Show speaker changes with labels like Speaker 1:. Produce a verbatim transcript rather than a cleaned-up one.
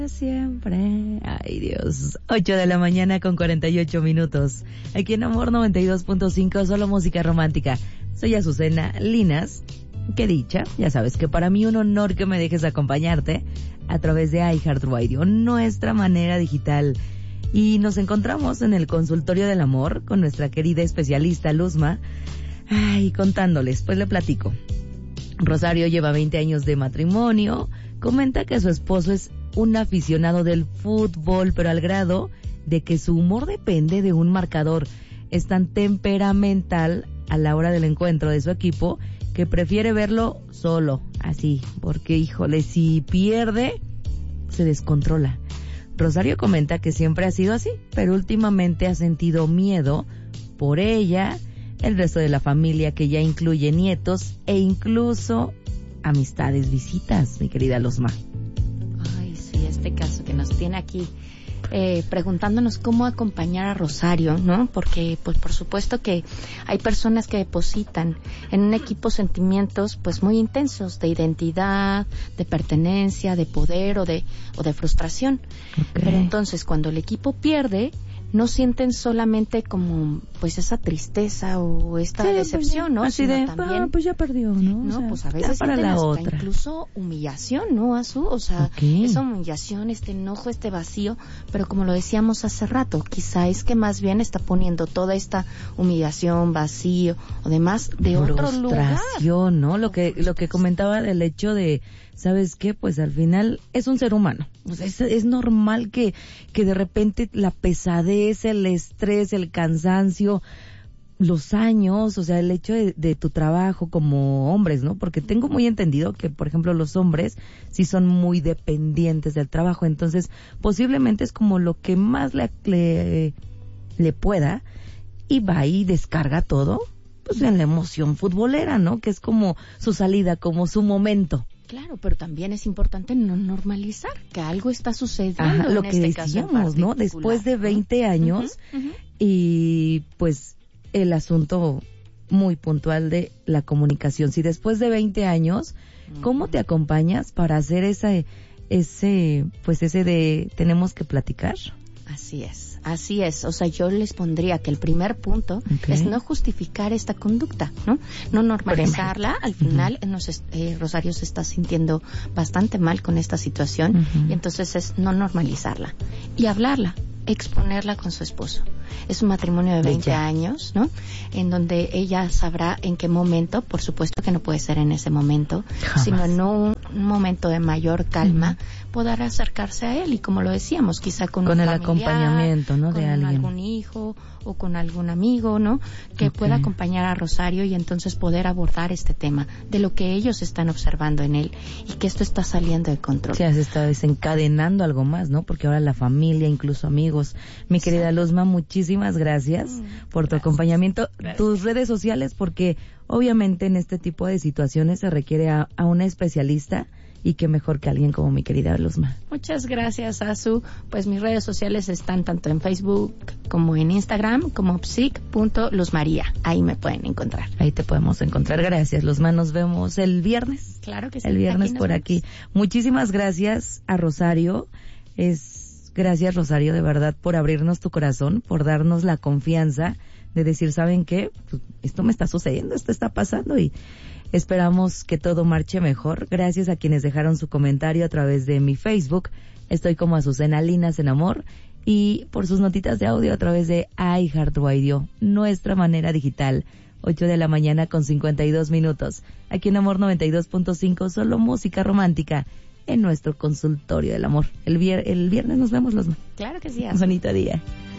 Speaker 1: Siempre. Ay, Dios. ocho de la mañana con cuarenta y ocho minutos. Aquí en Amor noventa y dos punto cinco, solo música romántica. Soy Azucena Linas. Qué dicha. Ya sabes que para mí un honor que me dejes acompañarte a través de iHeartRadio, nuestra manera digital. Y nos encontramos en el consultorio del amor con nuestra querida especialista Luzma. Ay, contándoles, pues le platico. Rosario lleva veinte años de matrimonio. Comenta que su esposo es un aficionado del fútbol, pero al grado de que su humor depende de un marcador. Es tan temperamental a la hora del encuentro de su equipo que prefiere verlo solo, así, porque híjole, si pierde, se descontrola. Rosario comenta que siempre ha sido así, pero últimamente ha sentido miedo por ella, el resto de la familia, que ya incluye nietos e incluso amistades, visitas, mi querida Luzma.
Speaker 2: Este caso que nos tiene aquí eh, preguntándonos cómo acompañar a Rosario, ¿no? Porque, pues, por supuesto que hay personas que depositan en un equipo sentimientos, pues, muy intensos de identidad, de pertenencia, de poder o de o de frustración. Okay. Pero entonces, cuando el equipo pierde, no sienten solamente como pues esa tristeza o esta sí,
Speaker 1: pues
Speaker 2: decepción,
Speaker 1: ya,
Speaker 2: ¿no?
Speaker 1: Así
Speaker 2: Sino
Speaker 1: de,
Speaker 2: también,
Speaker 1: ah, pues ya perdió, ¿no?
Speaker 2: No,
Speaker 1: o sea,
Speaker 2: pues a veces
Speaker 1: para la
Speaker 2: hasta
Speaker 1: otra.
Speaker 2: Incluso humillación, ¿no, Azu? O sea, okay. Esa humillación, este enojo, este vacío, pero como lo decíamos hace rato, quizá es que más bien está poniendo toda esta humillación, vacío o demás de otro lugar.
Speaker 1: Frustración, ¿no? Lo que lo que comentaba del hecho de, ¿sabes qué? Pues al final es un ser humano. O sea, es, es normal que, que de repente la pesadez, el estrés, el cansancio, los años, o sea, el hecho de, de tu trabajo como hombres, ¿no? Porque tengo muy entendido que, por ejemplo, los hombres sí son muy dependientes del trabajo. Entonces, posiblemente es como lo que más le, le, le pueda, y va y descarga todo, pues en la emoción futbolera, ¿no? Que es como su salida, como su momento.
Speaker 2: Claro, pero también es importante no normalizar que algo está sucediendo.
Speaker 1: Ajá,
Speaker 2: en
Speaker 1: lo que
Speaker 2: este
Speaker 1: decíamos,
Speaker 2: caso
Speaker 1: ¿no? Después de veinte años, uh-huh, uh-huh. Y pues el asunto muy puntual de la comunicación. Si después de veinte años, uh-huh. ¿Cómo te acompañas para hacer ese, ese, pues ese de tenemos que platicar?
Speaker 2: Así es, así es. O sea, yo les pondría que el primer punto okay. es no justificar esta conducta, ¿no? No normalizarla. Al final, uh-huh. nos, eh, Rosario se está sintiendo bastante mal con esta situación, uh-huh. y entonces es no normalizarla y hablarla, exponerla con su esposo. Es un matrimonio de veinte ella. años, ¿no? En donde ella sabrá en qué momento, por supuesto que no puede ser en ese momento, jamás. Sino en un, un momento de mayor calma, uh-huh. poder acercarse a él y, como lo decíamos, quizá con,
Speaker 1: con
Speaker 2: un
Speaker 1: el
Speaker 2: familiar,
Speaker 1: acompañamiento, ¿no?
Speaker 2: con
Speaker 1: de alguien.
Speaker 2: algún hijo o con algún amigo, ¿no? Que okay. pueda acompañar a Rosario y entonces poder abordar este tema de lo que ellos están observando en él y que esto está saliendo de control.
Speaker 1: Sí, se está desencadenando algo más, ¿no? Porque ahora la familia, incluso amigos. Mi sí. querida Luzma, muchísimas gracias mm, por tu gracias. acompañamiento. Gracias. Tus redes sociales, porque obviamente en este tipo de situaciones se requiere a, a una especialista, y qué mejor que alguien como mi querida Luzma.
Speaker 2: Muchas gracias, Azu. Pues mis redes sociales están tanto en Facebook como en Instagram, como psic punto luzmaría. Ahí me pueden encontrar.
Speaker 1: Ahí te podemos encontrar. Gracias, Luzma. Nos vemos el viernes.
Speaker 2: Claro que sí.
Speaker 1: El viernes
Speaker 2: aquí
Speaker 1: por vemos. aquí. Muchísimas gracias a Rosario. Es gracias, Rosario, de verdad, por abrirnos tu corazón, por darnos la confianza de decir, ¿saben qué? Pues, esto me está sucediendo, esto está pasando, y esperamos que todo marche mejor. Gracias a quienes dejaron su comentario a través de mi Facebook. Estoy como Azucena Linas en Amor. Y por sus notitas de audio a través de iHeartRadio, nuestra manera digital. ocho de la mañana con cincuenta y dos minutos. Aquí en Amor noventa y dos punto cinco, solo música romántica en nuestro consultorio del amor. El, vier- el viernes nos vemos, Luzma.
Speaker 2: Claro que sí.
Speaker 1: Un bonito día.